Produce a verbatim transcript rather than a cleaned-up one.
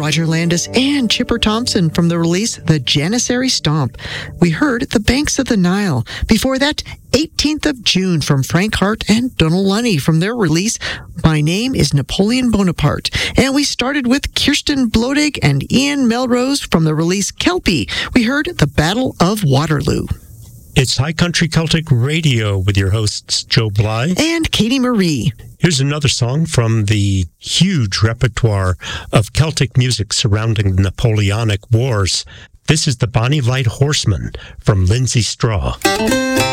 Roger Landis and Chipper Thompson from the release The Janissary Stomp. We heard The Banks of the Nile. Before that, eighteenth of June from Frank Hart and Donald Lunny from their release My Name is Napoleon Bonaparte. And we started with Kirsten Blodig and Ian Melrose from the release Kelpie. We heard The Battle of Waterloo. It's High Country Celtic Radio with your hosts Joe Bly and Katie Marie. Here's another song from the huge repertoire of Celtic music surrounding the Napoleonic Wars. This is the Bonnie Light Horseman from Lindsay Straw.